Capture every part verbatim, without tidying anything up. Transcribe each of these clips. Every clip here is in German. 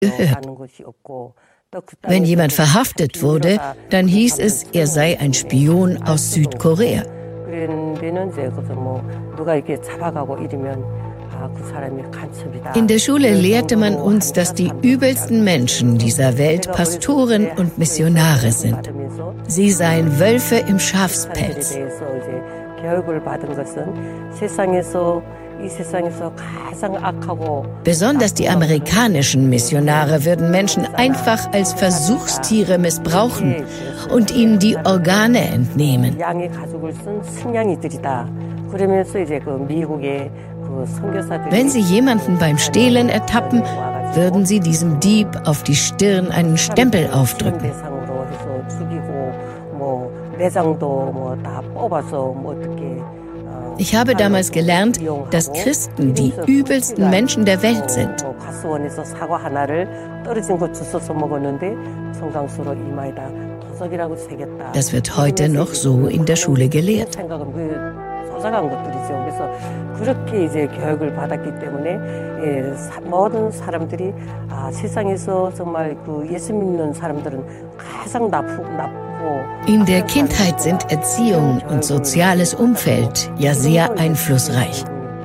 gehört. Wenn jemand verhaftet wurde, dann hieß es, er sei ein Spion aus Südkorea. In der Schule lehrte man uns, dass die übelsten Menschen dieser Welt Pastoren und Missionare sind. Sie seien Wölfe im Schafspelz. Besonders die amerikanischen Missionare würden Menschen einfach als Versuchstiere missbrauchen und ihnen die Organe entnehmen. Wenn sie jemanden beim Stehlen ertappen, würden sie diesem Dieb auf die Stirn einen Stempel aufdrücken. Ich habe damals gelernt, dass Christen die übelsten Menschen der Welt sind. Das wird heute noch so in der Schule gelehrt. 그렇게 이제 교육을 받았기 때문에 모든 사람들이 아, 세상에서 정말 그 예수 믿는 사람들은 가장 나쁘고 나쁘고. In der Kindheit sind Erziehung und soziales Umfeld ja sehr einflussreich.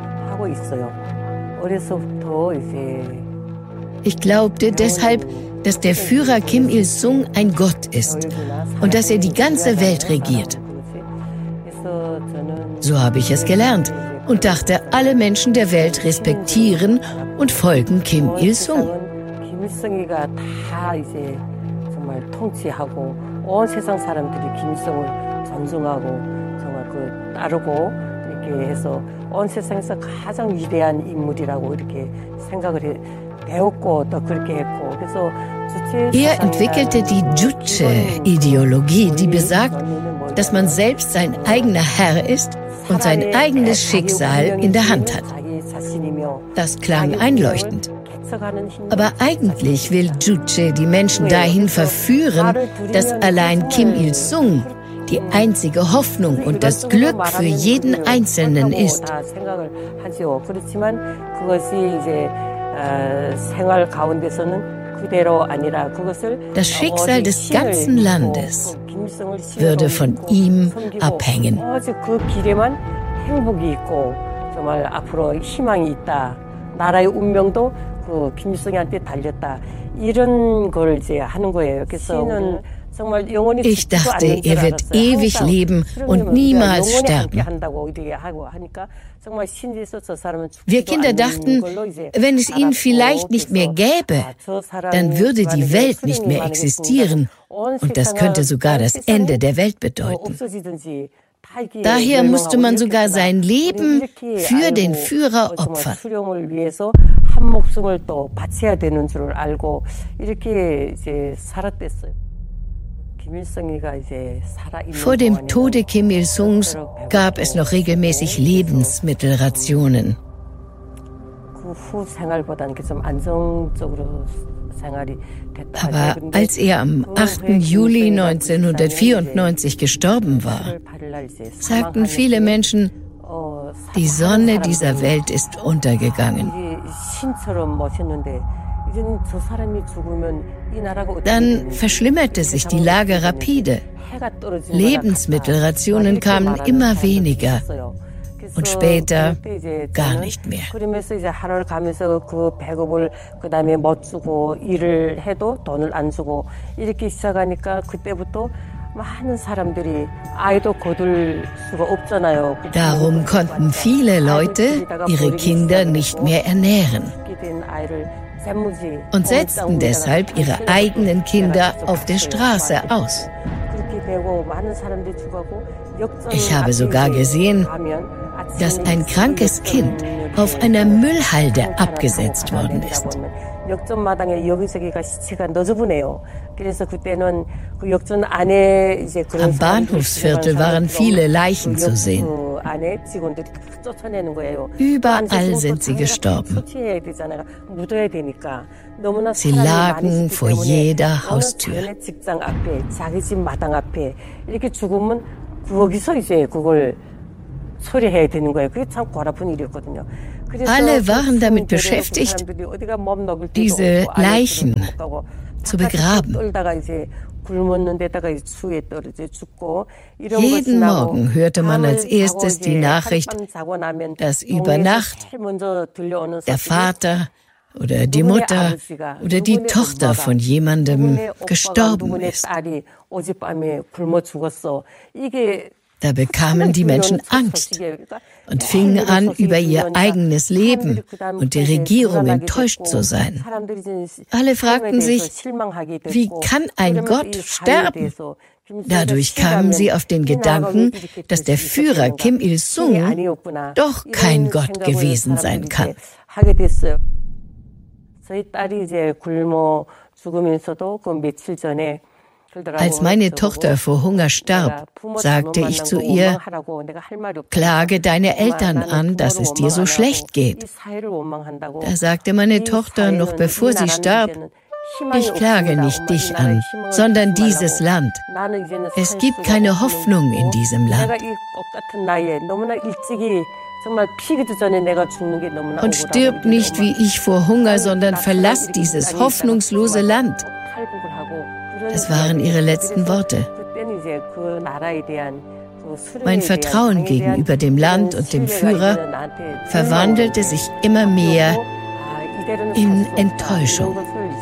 Ich glaubte deshalb, dass der Führer Kim Il-sung ein Gott ist und dass er die ganze Welt regiert. So habe ich es gelernt und dachte, alle Menschen der Welt respektieren und folgen Kim Il-sung. Er entwickelte die Juche-Ideologie, die besagt, dass man selbst sein eigener Herr ist und sein eigenes Schicksal in der Hand hat. Das klang einleuchtend. Aber eigentlich will Juche die Menschen dahin verführen, dass allein Kim Il-sung die einzige Hoffnung und das Glück für jeden Einzelnen ist. Das Schicksal des ganzen Landes würde von ihm abhängen. Ich dachte, er wird ewig leben und niemals sterben. Wir Kinder dachten, wenn es ihn vielleicht nicht mehr gäbe, dann würde die Welt nicht mehr existieren und das könnte sogar das Ende der Welt bedeuten. Daher musste man sogar sein Leben für den Führer opfern. Vor dem Tode Kim Il-sungs gab es noch regelmäßig Lebensmittelrationen. Aber als er am achten Juli neunzehnhundertvierundneunzig gestorben war, sagten viele Menschen, die Sonne dieser Welt ist untergegangen. Dann verschlimmerte sich die Lage rapide. Lebensmittelrationen kamen immer weniger und später gar nicht mehr. Darum konnten viele Leute ihre Kinder nicht mehr ernähren und setzten deshalb ihre eigenen Kinder auf der Straße aus. Ich habe sogar gesehen, dass ein krankes Kind auf einer Müllhalde abgesetzt worden ist. Am Bahnhofsviertel waren viele Leichen zu sehen. Überall sind sie gestorben. Sie lagen vor jeder Haustür. Alle waren damit beschäftigt, diese Leichen zu begraben. Jeden Morgen hörte man als erstes die Nachricht, dass über Nacht der Vater oder die Mutter oder die Tochter von jemandem gestorben ist. Da bekamen die Menschen Angst und fingen an, über ihr eigenes Leben und die Regierung enttäuscht zu sein. Alle fragten sich, wie kann ein Gott sterben? Dadurch kamen sie auf den Gedanken, dass der Führer Kim Il-sung doch kein Gott gewesen sein kann. Als meine Tochter vor Hunger starb, sagte ich zu ihr, klage deine Eltern an, dass es dir so schlecht geht. Da sagte meine Tochter, noch bevor sie starb, ich klage nicht dich an, sondern dieses Land. Es gibt keine Hoffnung in diesem Land. Und stirb nicht wie ich vor Hunger, sondern verlass dieses hoffnungslose Land. Das waren ihre letzten Worte. Mein Vertrauen gegenüber dem Land und dem Führer verwandelte sich immer mehr in Enttäuschung.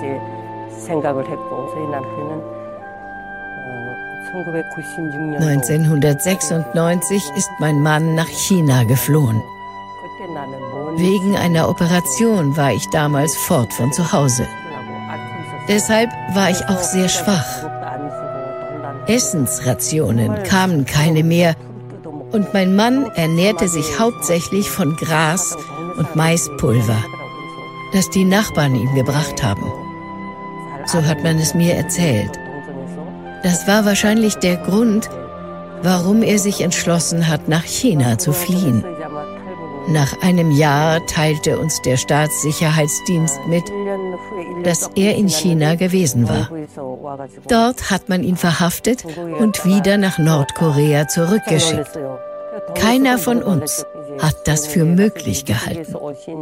neunzehnhundertsechsundneunzig ist mein Mann nach China geflohen. Wegen einer Operation war ich damals fort von zu Hause. Deshalb war ich auch sehr schwach. Essensrationen kamen keine mehr und mein Mann ernährte sich hauptsächlich von Gras und Maispulver, das die Nachbarn ihm gebracht haben. So hat man es mir erzählt. Das war wahrscheinlich der Grund, warum er sich entschlossen hat, nach China zu fliehen. Nach einem Jahr teilte uns der Staatssicherheitsdienst mit, dass er in China gewesen war. Dort hat man ihn verhaftet und wieder nach Nordkorea zurückgeschickt. Keiner von uns hat das für möglich gehalten.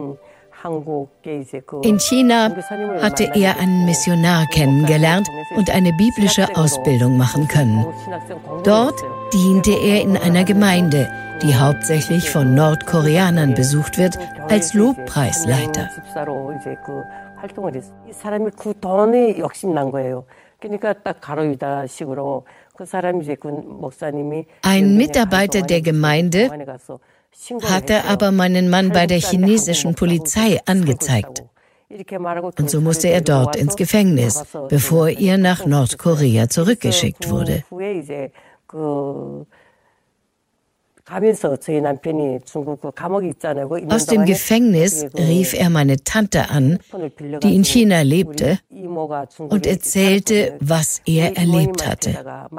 In China hatte er einen Missionar kennengelernt und eine biblische Ausbildung machen können. Dort diente er in einer Gemeinde, die hauptsächlich von Nordkoreanern besucht wird, als Lobpreisleiter. Ein Mitarbeiter der Gemeinde hatte aber meinen Mann bei der chinesischen Polizei angezeigt. Und so musste er dort ins Gefängnis, bevor er nach Nordkorea zurückgeschickt wurde. Aus dem Gefängnis rief er meine Tante an, die in China lebte, und erzählte, was er erlebt hatte.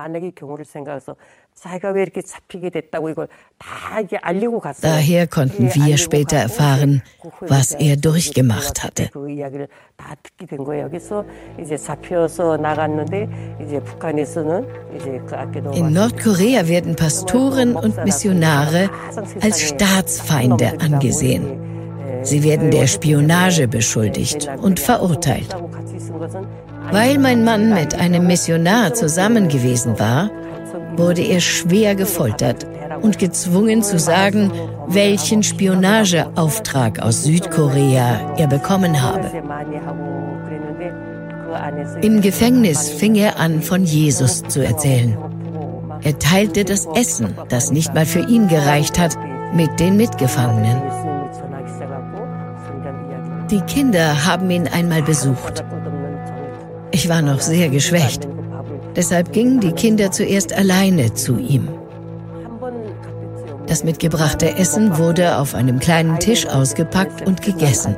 Daher konnten wir später erfahren, was er durchgemacht hatte. In Nordkorea werden Pastoren und Missionare als Staatsfeinde angesehen. Sie werden der Spionage beschuldigt und verurteilt. Weil mein Mann mit einem Missionar zusammen gewesen war, wurde er schwer gefoltert und gezwungen zu sagen, welchen Spionageauftrag aus Südkorea er bekommen habe. Im Gefängnis fing er an, von Jesus zu erzählen. Er teilte das Essen, das nicht mal für ihn gereicht hat, mit den Mitgefangenen. Die Kinder haben ihn einmal besucht. Ich war noch sehr geschwächt. Deshalb gingen die Kinder zuerst alleine zu ihm. Das mitgebrachte Essen wurde auf einem kleinen Tisch ausgepackt und gegessen.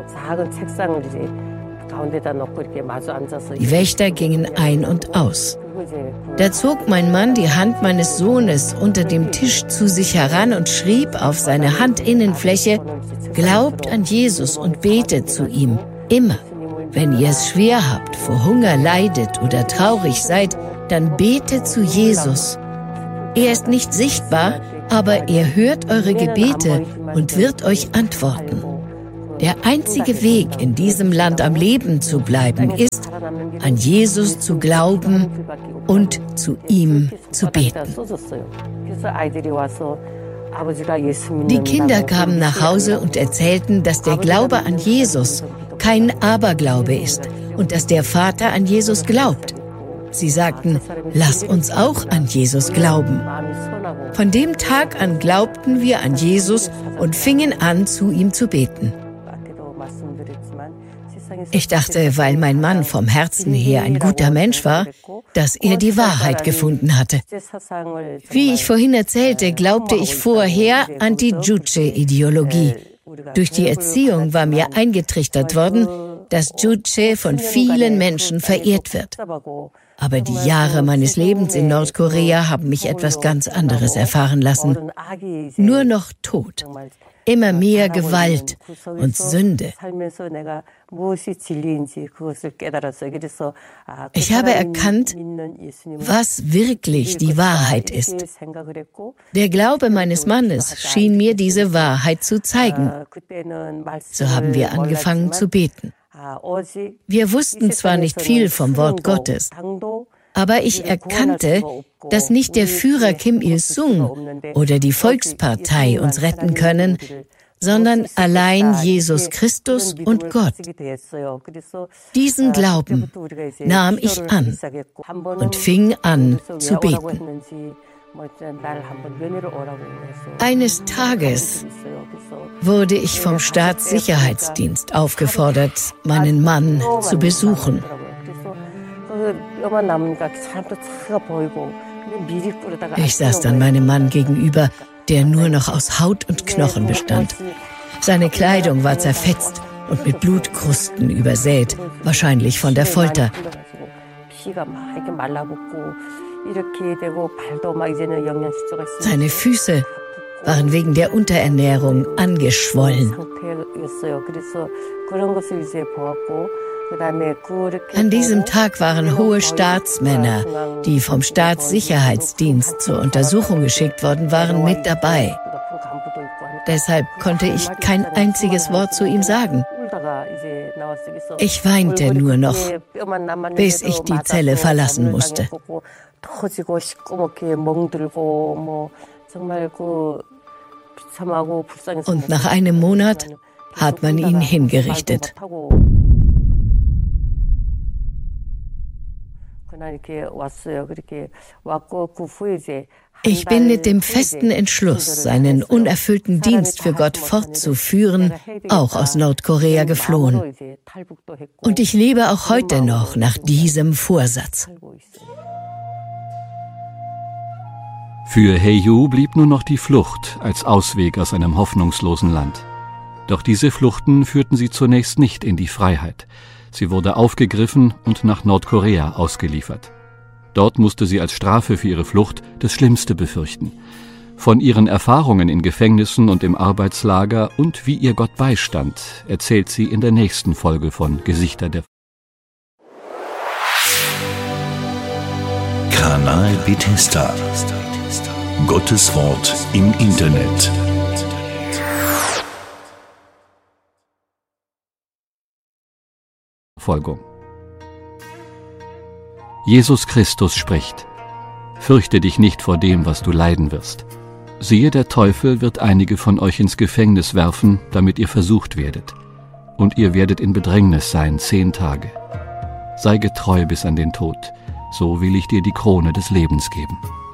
Die Wächter gingen ein und aus. Da zog mein Mann die Hand meines Sohnes unter dem Tisch zu sich heran und schrieb auf seine Handinnenfläche: Glaubt an Jesus und betet zu ihm, immer. Wenn ihr es schwer habt, vor Hunger leidet oder traurig seid, dann betet zu Jesus. Er ist nicht sichtbar, aber er hört eure Gebete und wird euch antworten. Der einzige Weg, in diesem Land am Leben zu bleiben, ist, an Jesus zu glauben und zu ihm zu beten. Die Kinder kamen nach Hause und erzählten, dass der Glaube an Jesus kein Aberglaube ist und dass der Vater an Jesus glaubt. Sie sagten, lass uns auch an Jesus glauben. Von dem Tag an glaubten wir an Jesus und fingen an, zu ihm zu beten. Ich dachte, weil mein Mann vom Herzen her ein guter Mensch war, dass er die Wahrheit gefunden hatte. Wie ich vorhin erzählte, glaubte ich vorher an die Juche-Ideologie. Durch die Erziehung war mir eingetrichtert worden, dass Juche von vielen Menschen verehrt wird. Aber die Jahre meines Lebens in Nordkorea haben mich etwas ganz anderes erfahren lassen. Nur noch Tod. Immer mehr Gewalt und Sünde. Ich habe erkannt, was wirklich die Wahrheit ist. Der Glaube meines Mannes schien mir diese Wahrheit zu zeigen. So haben wir angefangen zu beten. Wir wussten zwar nicht viel vom Wort Gottes, aber ich erkannte, dass nicht der Führer Kim Il-sung oder die Volkspartei uns retten können, sondern allein Jesus Christus und Gott. Diesen Glauben nahm ich an und fing an zu beten. Eines Tages wurde ich vom Staatssicherheitsdienst aufgefordert, meinen Mann zu besuchen. Ich saß dann meinem Mann gegenüber, der nur noch aus Haut und Knochen bestand. Seine Kleidung war zerfetzt und mit Blutkrusten übersät, wahrscheinlich von der Folter. Seine Füße waren wegen der Unterernährung angeschwollen. An diesem Tag waren hohe Staatsmänner, die vom Staatssicherheitsdienst zur Untersuchung geschickt worden waren, mit dabei. Deshalb konnte ich kein einziges Wort zu ihm sagen. Ich weinte nur noch, bis ich die Zelle verlassen musste. Und nach einem Monat hat man ihn hingerichtet. Ich bin mit dem festen Entschluss, seinen unerfüllten Dienst für Gott fortzuführen, auch aus Nordkorea geflohen. Und ich lebe auch heute noch nach diesem Vorsatz. Für Hae-yu blieb nur noch die Flucht als Ausweg aus einem hoffnungslosen Land. Doch diese Fluchten führten sie zunächst nicht in die Freiheit. Sie wurde aufgegriffen und nach Nordkorea ausgeliefert. Dort musste sie als Strafe für ihre Flucht das Schlimmste befürchten. Von ihren Erfahrungen in Gefängnissen und im Arbeitslager und wie ihr Gott beistand, erzählt sie in der nächsten Folge von Gesichter der Kanal Bethesda. Gottes Wort im Internet. Folgung. Jesus Christus spricht: Fürchte dich nicht vor dem, was du leiden wirst. Siehe, der Teufel wird einige von euch ins Gefängnis werfen, damit ihr versucht werdet. Und ihr werdet in Bedrängnis sein zehn Tage. Sei getreu bis an den Tod, so will ich dir die Krone des Lebens geben.